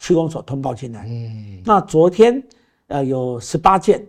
区公所通报进来。那昨天有18件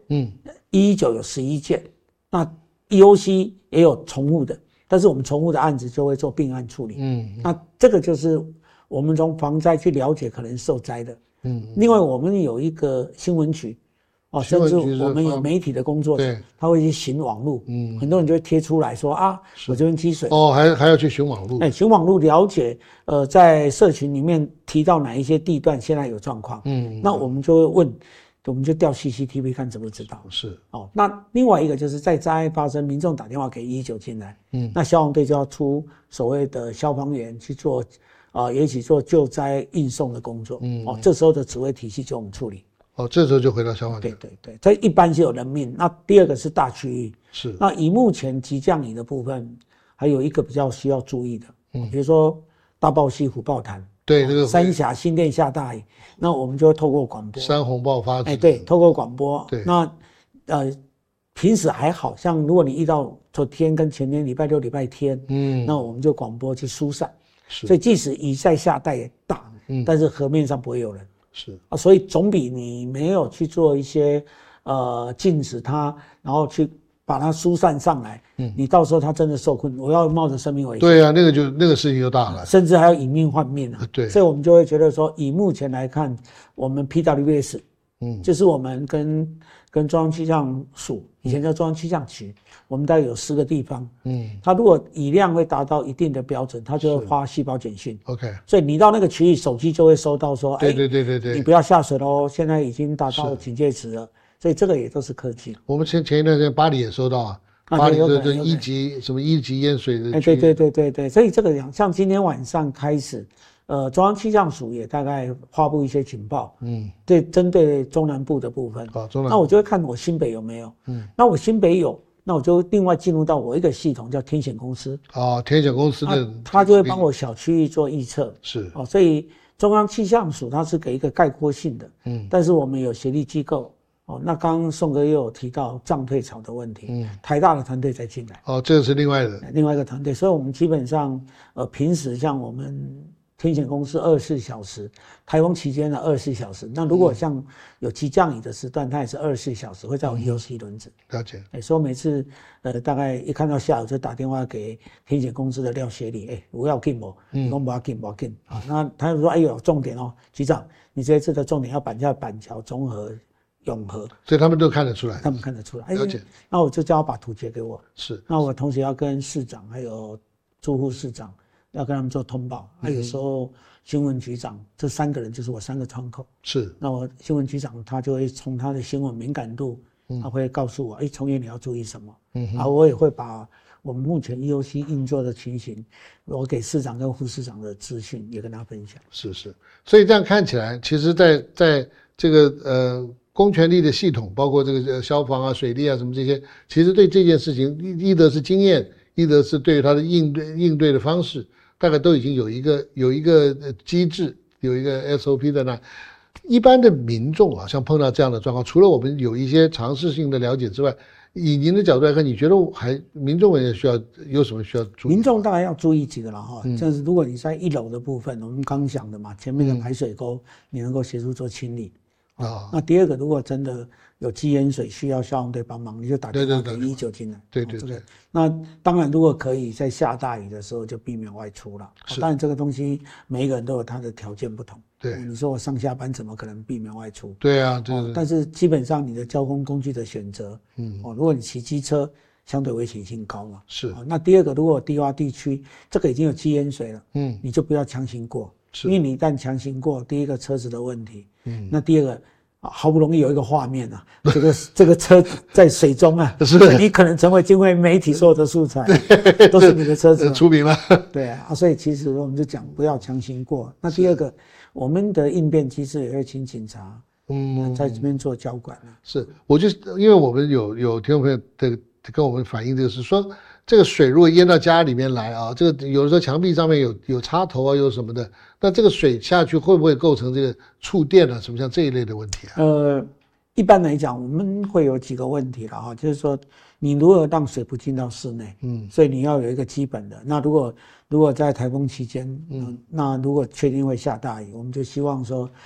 ，119有11件，那 EOC 也有重复的，但是我们重复的案子就会做并案处理。那这个就是我们从防灾去了解可能受灾的。另外我们有一个新闻局。甚至我们有媒体的工作者，他会去巡网路，很多人就会贴出来说啊，我这边积水， 还要去巡网路， 巡网路了解，在社群里面提到哪一些地段现在有状况，那我们就会问，我们就调 CCTV 看知不知道，那另外一个就是在灾害发生，民众打电话给119进来，那消防队就要出所谓的消防员去做，也一起做救灾运送的工作，这时候的指挥体系就我们处理。 这时候就回到消防局。 对，这一般是有人命。那第二个是大区域，那以目前急降雨的部分，还有一个比较需要注意的，比如说大豹溪、虎豹潭， 对，这个三峡、新店下大雨，那我们就会透过广播， 山洪爆发， 对，透过广播， 对， 那平时还好像如果你遇到昨天跟前天礼拜六、礼拜天，那我们就广播去疏散，所以即使雨在下带也大，但是河面上不会有人。所以总比你没有去做一些禁止它，然后去把它疏散上来，你到时候它真的受困，我要冒着生命危险。 对啊，那个事情就大了， 甚至还要以命换命啊。 对， 所以我们就会觉得说，以目前来看，我们 PWS，就是我们跟中央气象署，以前叫中央气象局，我们大概有10个地方，它如果雨量会达到一定的标准，它就会发细胞简讯。 OK， 所以你到那个区域，手机就会收到说， 对， 你不要下水喽，现在已经达到警戒值了。所以这个也都是科技。 我们前一段时间巴黎也收到啊，巴黎的一级什么1级淹水的区域。 对，所以这个像今天晚上开始。中央气象署也大概发布一些警报，对，针对中南部的部分，那我就会看我新北有没有，那我新北有，那我就另外进入到我一个系统叫天险公司， 天险公司的， 他就会帮我小区域做预测，所以中央气象署它是给一个概括性的，但是我们有协力机构，那刚刚宋哥又有提到涨退潮的问题，台大的团队再进来， 这个是另外一个团队，所以我们基本上平时像我们。天险公司24小时，台风期间的24小时。那如果像有急降雨的时段，它也是24小时，会在我 EOC 轮子。 了解。 所以每次大概一看到下午就打电话给天险公司的廖协理，我要紧不？我不要紧，不要紧啊。那他就说，有重点哦，局长，你这次的重点要板桥、中和、永和。 所以他们都看得出来。 他们看得出来。 了解。 那我就叫他把图截给我。 是。 那我同时要跟市长还有驻副市长。要跟他们做通报，有时候新闻局长这3个人就是我3个窗口。 是， 那我新闻局长他就会从他的新闻敏感度，他会告诉我，从业你要注意什么。我也会把我们目前 EOC 运作的情形，我给市长跟副市长的资讯也跟他分享。 是，所以这样看起来，其实在这个公权力的系统，包括这个消防啊、水利啊什么这些，其实对这件事情，一则是经验，一则是对于他的应对的方式。大概都已经有一个机制，有一个 SOP 在那。一般的民众啊，像碰到这样的状况，除了我们有一些常识性的了解之外，以您的角度来看，你觉得民众也有什么需要注意？ 民众当然要注意几个了哈，就是如果你在1楼的部分，我们刚讲的嘛，前面的排水沟，你能够协助做清理。那第二个，如果真的有积淹水需要消防队帮忙，你就打电话给119进来。 对。 那当然，如果可以在下大雨的时候就避免外出了。当然，这个东西每一个人都有他的条件不同。 对， 你说我上下班怎么可能避免外出？ 对啊， 但是基本上你的交通工具的选择，如果你骑机车，相对危险性高嘛。 是。 那第二个，如果低洼地区这个已经有积淹水了，你就不要强行过。因为你一旦强行过，第一个车子的问题，那第二个好不容易有一个画面啊，这个车在水中啊，你可能成为今回媒体所有的素材，都是你的车子出名了。 对啊，所以其实我们就讲不要强行过。那第二个，我们的应变机制也会请警察，在这边做交管啊。 是，我就因为我们有听众朋友跟我们反映，这个是说。这个水如果淹到家里面来啊，这个有的时候墙壁上面有插头啊，有什么的，那这个水下去会不会构成这个触电啊，什么像这一类的问题啊？ 一般来讲，我们会有几个问题了哈，就是说你如何让水不进到室内，所以你要有一个基本的。那如果在台风期间，那如果确定会下大雨，我们就希望说